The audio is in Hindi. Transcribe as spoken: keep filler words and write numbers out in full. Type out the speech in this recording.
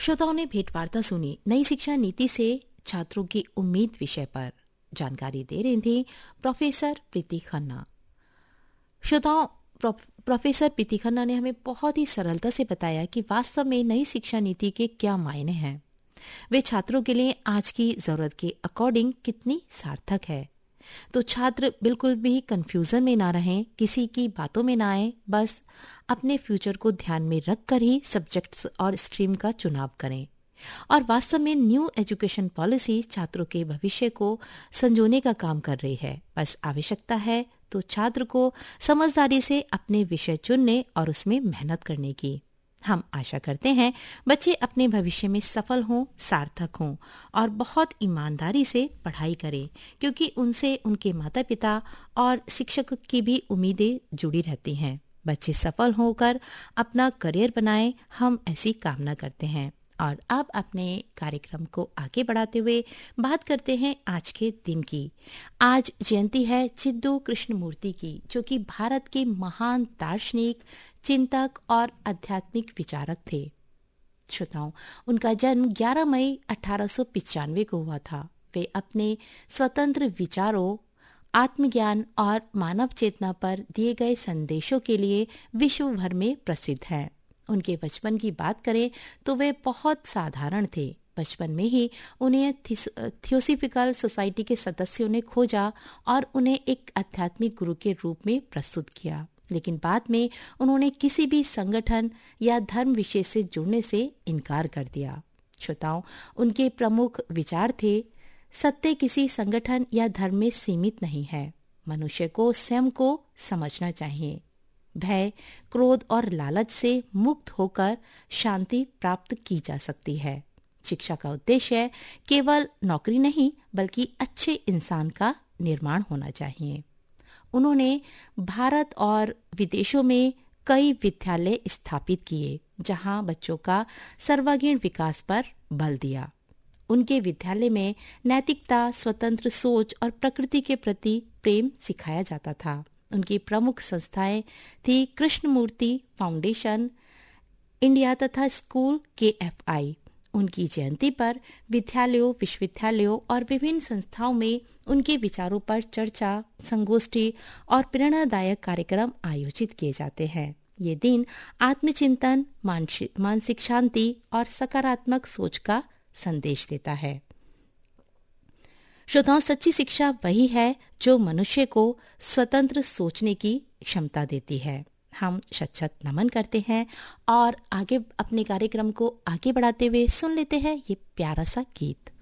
श्रोताओं ने भेंटवार्ता सुनी नई शिक्षा नीति से छात्रों की उम्मीद विषय पर। जानकारी दे रही थी प्रोफेसर प्रीति खन्ना। श्रोताओं, प्रो, प्रोफेसर प्रीति खन्ना ने हमें बहुत ही सरलता से बताया कि वास्तव में नई शिक्षा नीति के क्या मायने हैं, वे छात्रों के लिए आज की जरूरत के अकॉर्डिंग कितनी सार्थक है। तो छात्र बिल्कुल भी कंफ्यूजन में ना रहें, किसी की बातों में ना आए, बस अपने फ्यूचर को ध्यान में रखकर ही सब्जेक्ट्स और स्ट्रीम का चुनाव करें। और वास्तव में न्यू एजुकेशन पॉलिसी छात्रों के भविष्य को संजोने का काम कर रही है। बस आवश्यकता है तो छात्र को समझदारी से अपने विषय चुनने और उसमें मेहनत करने की। हम आशा करते हैं बच्चे अपने भविष्य में सफल हों, सार्थक हों और बहुत ईमानदारी से पढ़ाई करें, क्योंकि उनसे उनके माता पिता और शिक्षक की भी उम्मीदें जुड़ी रहती हैं। बच्चे सफल होकर अपना करियर बनाएं, हम ऐसी कामना करते हैं। और अब अपने कार्यक्रम को आगे बढ़ाते हुए बात करते हैं आज के दिन की। आज जयंती है चिद्दू कृष्णमूर्ति की, जो कि भारत के महान दार्शनिक, चिंतक और आध्यात्मिक विचारक थे। श्रोताओं, उनका जन्म ग्यारह मई अठारह सौ पिचानवे को हुआ था। वे अपने स्वतंत्र विचारों, आत्मज्ञान और मानव चेतना पर दिए गए संदेशों के लिए विश्व भर में प्रसिद्ध हैं। उनके बचपन की बात करें तो वे बहुत साधारण थे। बचपन में ही उन्हें थियोसॉफिकल सोसाइटी के सदस्यों ने खोजा और उन्हें एक आध्यात्मिक गुरु के रूप में प्रस्तुत किया। लेकिन बाद में उन्होंने किसी भी संगठन या धर्म विशेष से जुड़ने से इनकार कर दिया। श्रोताओं, उनके प्रमुख विचार थे, सत्य किसी संगठन या धर्म में सीमित नहीं है। मनुष्य को स्वयं को समझना चाहिए। भय, क्रोध और लालच से मुक्त होकर शांति प्राप्त की जा सकती है। शिक्षा का उद्देश्य केवल नौकरी नहीं, बल्कि अच्छे इंसान का निर्माण होना चाहिए। उन्होंने भारत और विदेशों में कई विद्यालय स्थापित किए, जहां बच्चों का सर्वांगीण विकास पर बल दिया। उनके विद्यालय में नैतिकता, स्वतंत्र सोच और प्रकृति के प्रति प्रेम सिखाया जाता था। उनकी प्रमुख संस्थाएं थी कृष्णमूर्ति फाउंडेशन इंडिया तथा स्कूल के एफ आई। उनकी जयंती पर विद्यालयों, विश्वविद्यालयों और विभिन्न संस्थाओं में उनके विचारों पर चर्चा, संगोष्ठी और प्रेरणादायक कार्यक्रम आयोजित किए जाते हैं। ये दिन आत्मचिंतन, मानसिक शांति और सकारात्मक सोच का संदेश देता है। श्रोताओं, सच्ची शिक्षा वही है जो मनुष्य को स्वतंत्र सोचने की क्षमता देती है। हम शत शत नमन करते हैं और आगे अपने कार्यक्रम को आगे बढ़ाते हुए सुन लेते हैं ये प्यारा सा गीत।